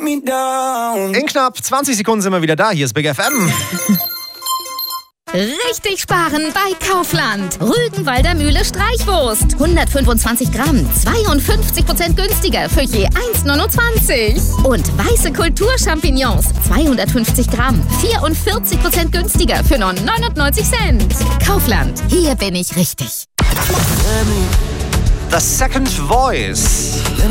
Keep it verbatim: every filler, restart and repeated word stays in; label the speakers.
Speaker 1: me down.
Speaker 2: In knapp zwanzig Sekunden sind wir wieder da. Hier ist Big F M.
Speaker 3: Richtig sparen bei Kaufland. Rügenwalder Mühle Streichwurst. hundertfünfundzwanzig Gramm, zweiundfünfzig Prozent günstiger für je eins neunundzwanzig. Und weiße Kulturchampignons, zweihundertfünfzig Gramm, vierundvierzig Prozent günstiger für nur neunundneunzig Cent. Kaufland, hier bin ich richtig.
Speaker 2: The Second Voice.